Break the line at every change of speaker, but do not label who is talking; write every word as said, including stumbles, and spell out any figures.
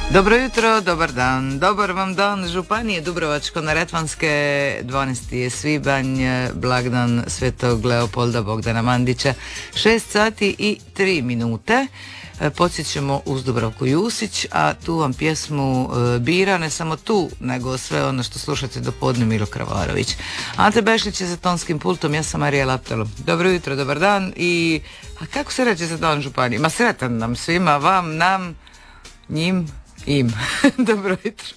Dobro jutro, dobar dan, dobar vam dan. Županije Dubrovačko-neretvanske, dvanaesti je svibanj, blagdan Svetog Leopolda Bogdana Mandića, šest sati i tri minute. Podsjećamo uz Dubravku Jusić, a tu vam pjesmu bira, ne samo tu, nego sve ono što slušate do podne, Milo Kravarović. Ante Bešlić je za tonskim pultom, ja sam Marija Laptalo. Dobro jutro, dobar dan i a kako se reče za dan Županije? Ma sretan nam svima, vam, nam, njim, im. Dobro jutro.